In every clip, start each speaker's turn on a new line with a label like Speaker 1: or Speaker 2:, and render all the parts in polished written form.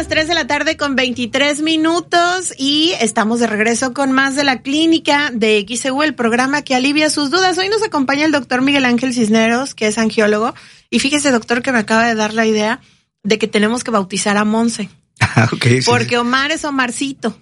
Speaker 1: las 3 de la tarde con 23 minutos y estamos de regreso con más de la clínica de XEU, el programa que alivia sus dudas. Hoy nos acompaña el doctor Miguel Ángel Cisneros, que es angiólogo. Y fíjese, doctor, que me acaba de dar la idea de que tenemos que bautizar a Monse.
Speaker 2: Okay, sí,
Speaker 1: porque Omar es Omarcito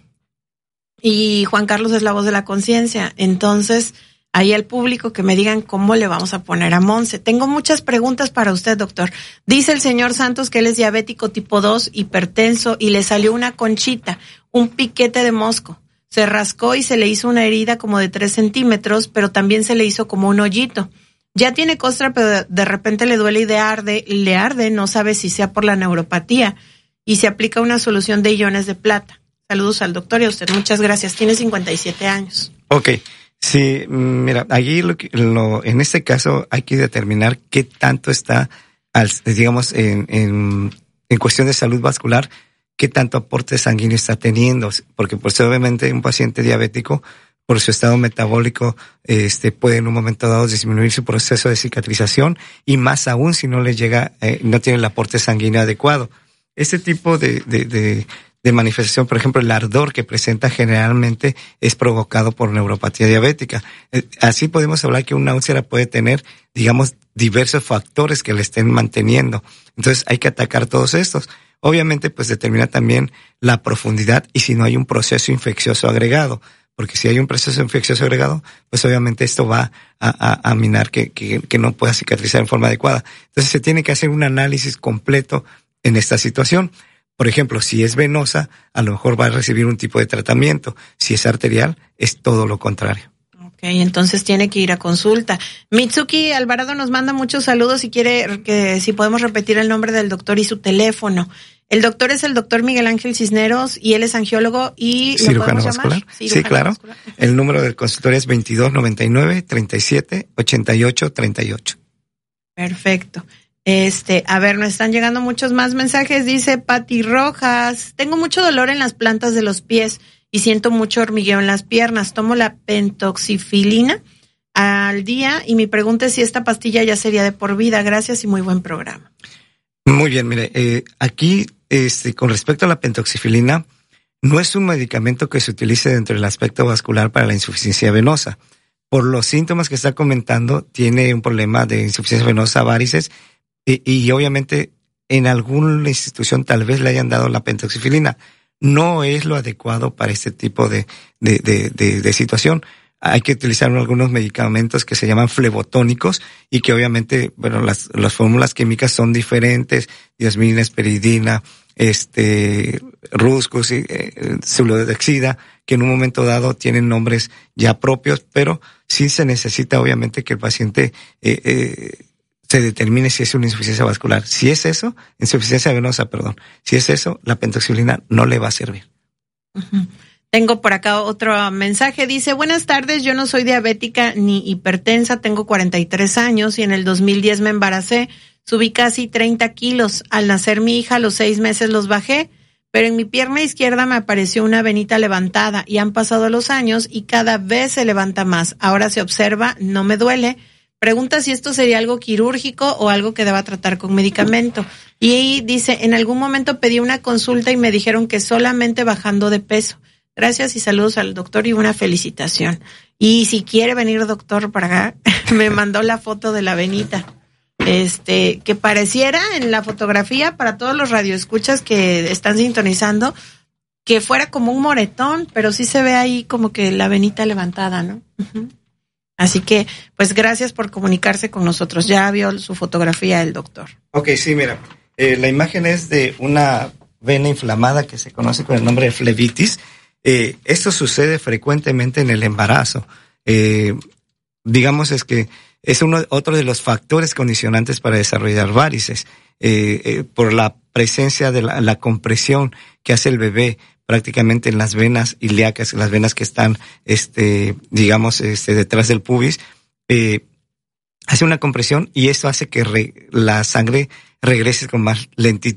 Speaker 1: y Juan Carlos es la voz de la conciencia. Entonces, ahí al público que me digan cómo le vamos a poner a Monse. Tengo muchas preguntas para usted, doctor. Dice el señor Santos que él es diabético tipo 2, hipertenso, y le salió una conchita, un piquete de mosco. Se rascó y se le hizo una herida como de 3 centímetros, pero también se le hizo como un hoyito. Ya tiene costra, pero de repente le duele y le arde, no sabe si sea por la neuropatía, y se aplica una solución de iones de plata. Saludos al doctor y a usted. Muchas gracias. Tiene 57 años.
Speaker 2: Okay. Sí, mira, allí en este caso hay que determinar qué tanto está, digamos, en cuestión de salud vascular, qué tanto aporte sanguíneo está teniendo, porque pues obviamente un paciente diabético, por su estado metabólico, puede en un momento dado disminuir su proceso de cicatrización, y más aún si no le llega, no tiene el aporte sanguíneo adecuado. Este tipo de manifestación, por ejemplo, el ardor que presenta generalmente es provocado por neuropatía diabética. Así podemos hablar que una úlcera puede tener, digamos, diversos factores que le estén manteniendo. Entonces hay que atacar todos estos. Obviamente, pues determina también la profundidad y si no hay un proceso infeccioso agregado. Porque si hay un proceso infeccioso agregado, pues obviamente esto va a minar que no pueda cicatrizar en forma adecuada. Entonces se tiene que hacer un análisis completo en esta situación. Por ejemplo, si es venosa, a lo mejor va a recibir un tipo de tratamiento. Si es arterial, es todo lo contrario.
Speaker 1: Okay, entonces tiene que ir a consulta. Mitsuki Alvarado nos manda muchos saludos y quiere que si podemos repetir el nombre del doctor y su teléfono. El doctor es el doctor Miguel Ángel Cisneros y él es angiólogo y
Speaker 2: cirujano vascular. Sí, claro. Vascular. El número del consultorio es 2299-378838.
Speaker 1: Perfecto. A ver, nos están llegando muchos más mensajes. Dice Pati Rojas: tengo mucho dolor en las plantas de los pies y siento mucho hormigueo en las piernas. Tomo la pentoxifilina al día y mi pregunta es si esta pastilla ya sería de por vida. Gracias y muy buen programa.
Speaker 2: Muy bien, mire, aquí, con respecto a la pentoxifilina, no es un medicamento que se utilice dentro del aspecto vascular para la insuficiencia venosa. Por los síntomas que está comentando, tiene un problema de insuficiencia venosa, varices, y obviamente en alguna institución tal vez le hayan dado la pentoxifilina. No es lo adecuado para este tipo de situación. Hay que utilizar algunos medicamentos que se llaman flebotónicos y que obviamente, bueno, las fórmulas químicas son diferentes, diosmina, esperidina, Ruscus, Sulodexida, que en un momento dado tienen nombres ya propios, pero sí se necesita obviamente que el paciente se determine si es una insuficiencia vascular. Si es eso, insuficiencia venosa, perdón. Si es eso, la pentoxifilina no le va a servir.
Speaker 1: Uh-huh. Tengo por acá otro mensaje. Dice: buenas tardes, yo no soy diabética ni hipertensa, tengo 43 años y en el 2010 me embaracé. Subí casi 30 kilos. Al nacer mi hija, a los 6 meses los bajé, pero en mi pierna izquierda me apareció una venita levantada y han pasado los años y cada vez se levanta más. Ahora se observa, no me duele. Pregunta si esto sería algo quirúrgico o algo que deba tratar con medicamento. Y ahí dice: en algún momento pedí una consulta y me dijeron que solamente bajando de peso. Gracias y saludos al doctor y una felicitación. Y si quiere venir, doctor, para acá, me mandó la foto de la venita. Que pareciera en la fotografía, para todos los radioescuchas que están sintonizando, que fuera como un moretón, pero sí se ve ahí como que la venita levantada, ¿no? Uh-huh. Así que, pues gracias por comunicarse con nosotros. Ya vio su fotografía el doctor.
Speaker 2: Okay, sí, mira, la imagen es de una vena inflamada que se conoce con el nombre de flebitis. Esto sucede frecuentemente en el embarazo. Digamos es que es otro de los factores condicionantes para desarrollar varices, por la presencia de la compresión que hace el bebé prácticamente en las venas ilíacas, las venas que están, detrás del pubis, hace una compresión y esto hace que la sangre regrese con más lentitud